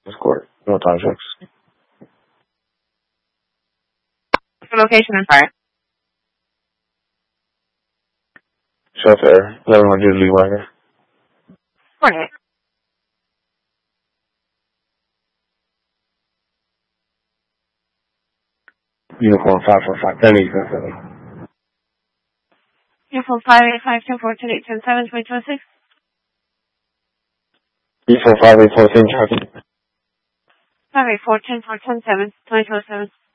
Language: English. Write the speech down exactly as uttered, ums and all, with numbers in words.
Escort. No contracts. What's the location and fire? Shelter. eleven hundred Lee Wagner. Coordinate. Uniform five four five ten eight seven. Uniform five eight five ten four ten eight ten seven twenty twenty six. Uniform five eight four ten traffic. Five eight four ten four ten seven twenty twenty seven.